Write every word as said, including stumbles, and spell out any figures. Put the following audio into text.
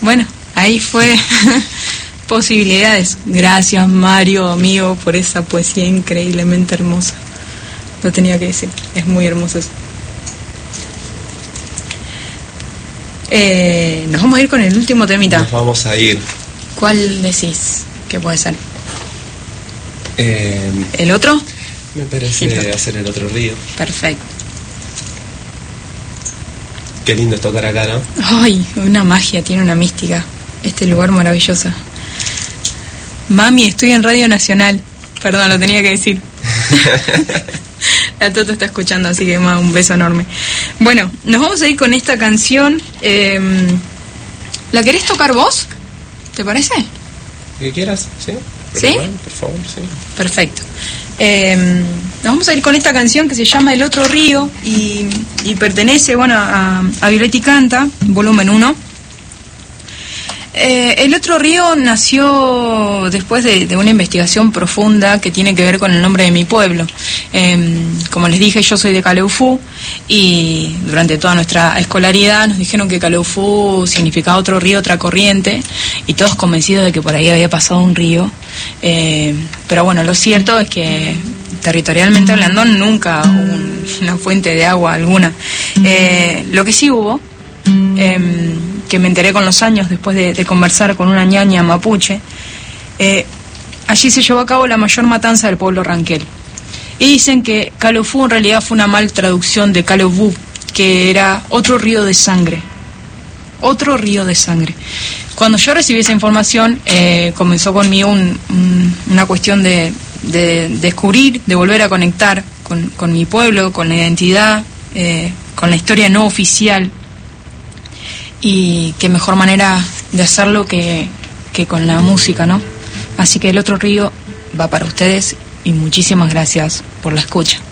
bueno, ahí fue posibilidades. Gracias, Mario, amigo, por esa poesía increíblemente hermosa. Lo tenía que decir, es muy hermoso eso. Eh, nos vamos a ir con el último temita. Nos vamos a ir. ¿Cuál decís que puede ser? Eh, ¿El otro? Me parece Listo. hacer el otro río. Perfecto. Qué lindo es tocar acá, ¿no? Ay, una magia, tiene una mística. Este lugar maravilloso. Mami, estoy en Radio Nacional. Perdón, lo tenía que decir. La Toto está escuchando, así que ma, un beso enorme. Bueno, nos vamos a ir con esta canción. Eh, ¿La querés tocar vos? ¿Te parece? ¿Qué quieras? ¿Sí? ¿Sí? Bueno, por favor, sí. Perfecto. Eh, nos vamos a ir con esta canción que se llama El Otro Río y, y pertenece, bueno, a, a Violeta y Canta, volumen uno. Eh, El Otro Río nació después de, de una investigación profunda que tiene que ver con el nombre de mi pueblo. Eh, como les dije, yo soy de Caleufú y durante toda nuestra escolaridad nos dijeron que Caleufú significaba otro río, otra corriente, y todos convencidos de que por ahí había pasado un río. Eh, pero bueno, lo cierto es que territorialmente hablando nunca hubo un, una fuente de agua alguna. Eh, lo que sí hubo... Eh, que me enteré con los años después de, de conversar con una ñaña mapuche, eh, allí se llevó a cabo la mayor matanza del pueblo ranquel. Y dicen que Caleufú en realidad fue una mal traducción de Calebú, que era otro río de sangre. Otro río de sangre. Cuando yo recibí esa información, eh, comenzó conmigo un, un, una cuestión de, de descubrir, de volver a conectar con, con mi pueblo, con la identidad, eh, con la historia no oficial. Y qué mejor manera de hacerlo que, que con la música, ¿no? Así que El Otro Río va para ustedes y muchísimas gracias por la escucha.